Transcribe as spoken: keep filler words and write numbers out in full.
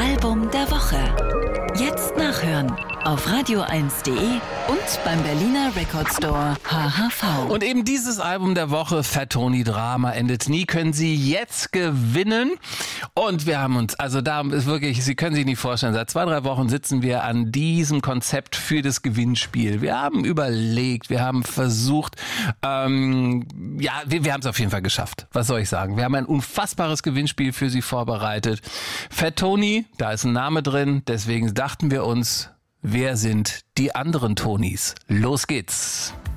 Album der Woche. Jetzt nachhören auf radio eins punkt de und beim Berliner Record Store H H V. Und eben dieses Album der Woche, Fat Tony Drama endet nie, können Sie jetzt gewinnen. Und wir haben uns, also da ist wirklich, Sie können sich nicht vorstellen, seit zwei, drei Wochen sitzen wir an diesem Konzept für das Gewinnspiel. Wir haben überlegt, wir haben versucht, ähm, ja, wir, wir haben es auf jeden Fall geschafft. Was soll ich sagen? Wir haben ein unfassbares Gewinnspiel für Sie vorbereitet. Fat Tony, da ist ein Name drin, deswegen dachten wir uns, wer sind die anderen Tonys? Los geht's!